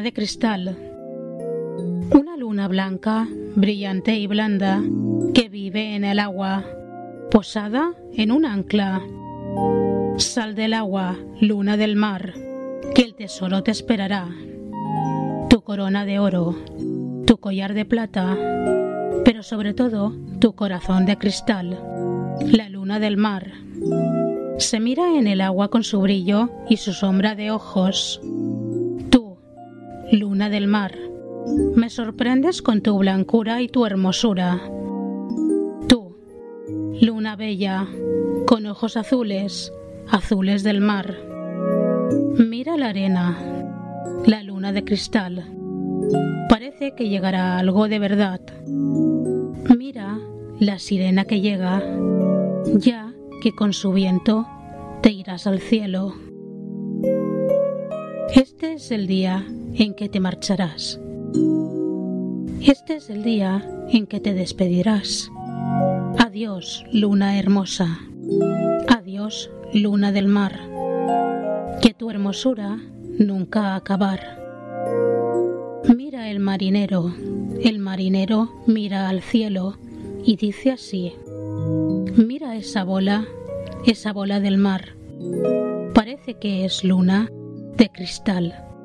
de cristal. Una luna blanca, brillante y blanda, que vive en el agua, posada en un ancla. Sal del agua, luna del mar, que el tesoro te esperará. Tu corona de oro, tu collar de plata, pero sobre todo tu corazón de cristal, la luna del mar. Se mira en el agua con su brillo y su sombra de ojos. Tú, luna del mar, me sorprendes con tu blancura y tu hermosura. Tú, luna bella, con ojos azules, azules del mar. Mira la arena, la luna de cristal. Parece que llegará algo de verdad. Mira la sirena que llega, ya que con su viento te irás al cielo. Este es el día en que te marcharás. Este es el día en que te despedirás. Adiós, luna hermosa. Adiós, luna del mar. Que tu hermosura nunca acabar. Mira el marinero mira al cielo y dice así: mira esa bola del mar, parece que es luna de cristal.